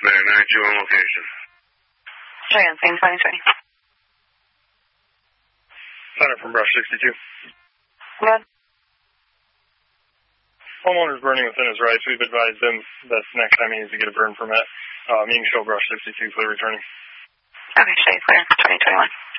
Bear 92 on location. Cheyenne, same 2020. Center from Brush 62. Good. Homeowner's burning within his rights. We've advised him that next time he needs to get a burn permit. You can show Brush 62 clear returning. Okay, show you clear. 2021.